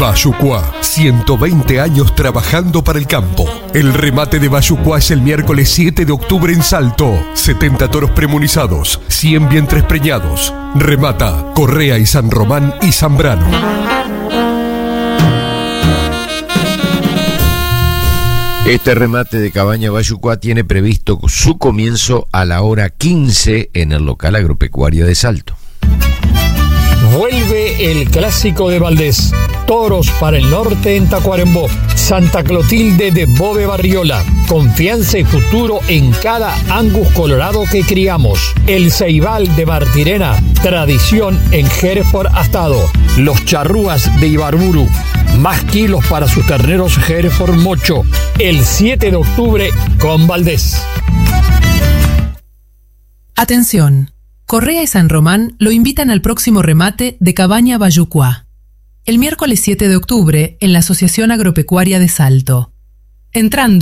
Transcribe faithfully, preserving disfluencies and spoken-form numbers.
Bayucuá, ciento veinte años trabajando para el campo. El remate de Bayucuá es el miércoles siete de octubre en Salto. setenta toros premunizados, cien vientres preñados. Remata Correa y San Román y Zambrano. Este remate de Cabaña Bayucuá tiene previsto su comienzo a la hora quince en el local agropecuario de Salto. Vuelve el clásico de Valdés. Toros para el norte en Tacuarembó. Santa Clotilde de Bove Barriola. Confianza y futuro en cada Angus colorado que criamos. El Ceibal de Martirena. Tradición en Hereford Astado. Los Charrúas de Ibarburu. Más kilos para sus terneros Hereford Mocho. El siete de octubre con Valdés. Atención. Correa y San Román lo invitan al próximo remate de Cabaña Bayucuá. El miércoles siete de octubre en la Asociación Agropecuaria de Salto. Entrando